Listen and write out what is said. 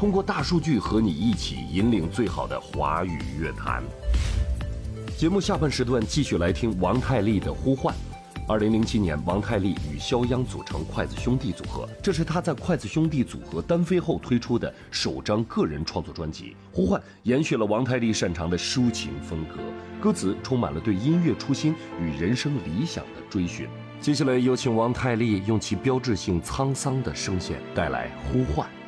通过大数据和你一起引领最好的华语乐坛。节目下半时段继续来听王太利的呼唤。2007年，王太利与肖央组成筷子兄弟组合，这是他在筷子兄弟组合单飞后推出的首张个人创作专辑《呼唤》，延续了王太利擅长的抒情风格，歌词充满了对音乐初心与人生理想的追寻。接下来有请王太利用其标志性沧桑的声线带来《呼唤》。